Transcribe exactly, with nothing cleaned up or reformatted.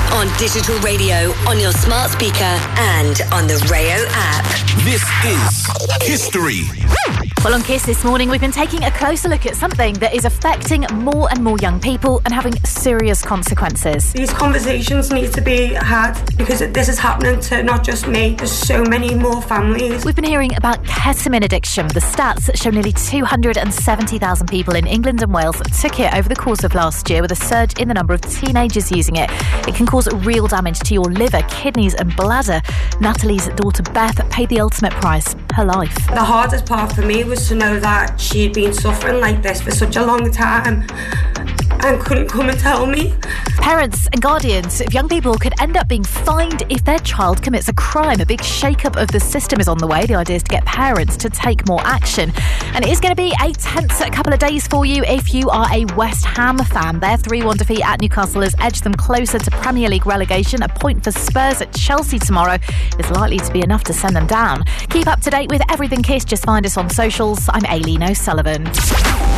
On digital radio, on your smart speaker, and on the Rayo app. This is History. Well, on Kiss this morning, we've been taking a closer look at something that is affecting more and more young people and having serious consequences. These conversations need to be had because this is happening to not just me, there's so many more families. We've been hearing about ketamine addiction. The stats show nearly two hundred seventy thousand people in England and Wales took it over the course of last year, with a surge in the number of teenagers using it. It can cause real damage to your liver, kidneys and bladder. Natalie's daughter Beth paid the ultimate price, her life. The hardest part for me was to know that she'd been suffering like this for such a long time and couldn't come and tell me. Parents and guardians of young people could end up being fined if their child commits a crime. A big shake-up of the system is on the way. The idea is to get parents to take more action. And it is going to be a tense couple of days for you if you are a West Ham fan. Their three one defeat at Newcastle has edged them closer to Premier League relegation. A point for Spurs at Chelsea tomorrow is likely to be enough to send them down. Keep up to date with everything Kiss. Just find us on socials. I'm Aileen O'Sullivan.